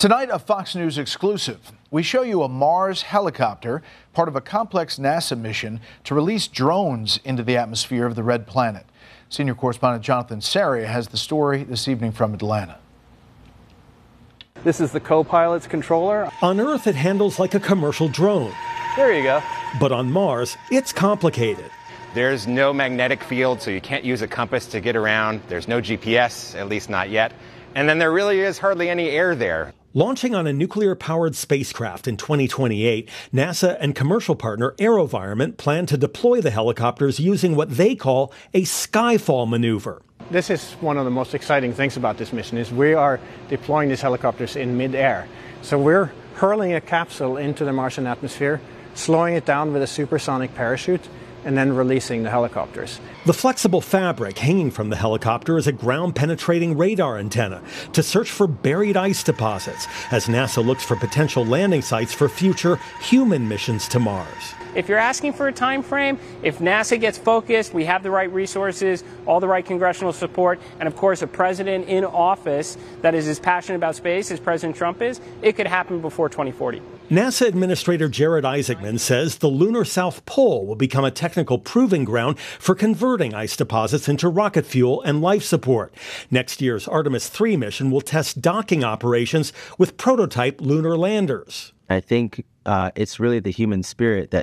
Tonight, a Fox News exclusive. We show you a Mars helicopter, part of a complex NASA mission to release drones into the atmosphere of the red planet. Senior correspondent Jonathan Saria has the story this evening from Atlanta. This is the co-pilot's controller. On Earth, it handles like a commercial drone. There you go. But on Mars, it's complicated. There's no magnetic field, so you can't use a compass to get around. There's no GPS, at least not yet. And then there really is hardly any air there. Launching on a nuclear-powered spacecraft in 2028, NASA and commercial partner AeroVironment plan to deploy the helicopters using what they call a skyfall maneuver. This is one of the most exciting things about this mission is we are deploying these helicopters in mid-air. So we're hurling a capsule into the Martian atmosphere, slowing it down with a supersonic parachute, and then releasing the helicopters. The flexible fabric hanging from the helicopter is a ground-penetrating radar antenna to search for buried ice deposits as NASA looks for potential landing sites for future human missions to Mars. If you're asking for a time frame, if NASA gets focused, we have the right resources, all the right congressional support, and of course a president in office that is as passionate about space as President Trump is, it could happen before 2040. NASA Administrator Jared Isaacman says the lunar South Pole will become a technical proving ground for converting ice deposits into rocket fuel and life support. Next year's Artemis 3 mission will test docking operations with prototype lunar landers. I think it's really the human spirit that